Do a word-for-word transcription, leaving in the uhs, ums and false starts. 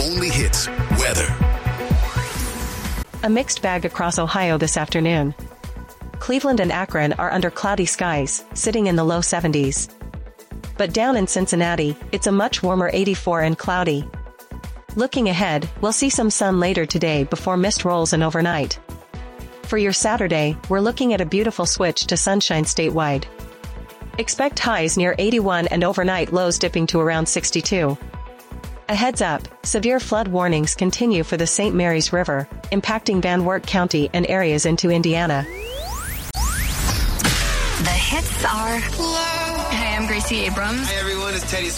only hits, weather. A mixed bag across Ohio this afternoon. Cleveland and Akron are under cloudy skies, sitting in the low seventies. But down in Cincinnati, it's a much warmer eighty-four and cloudy. Looking ahead, we'll see some sun later today before mist rolls in overnight. For your Saturday, we're looking at a beautiful switch to sunshine statewide. Expect highs near eighty-one and overnight lows dipping to around sixty-two. A heads up, severe flood warnings continue for the Saint Mary's River, impacting Van Wert County and areas into Indiana. The hits are... Hey, I'm Gracie Abrams. Hi everyone, it's Teddy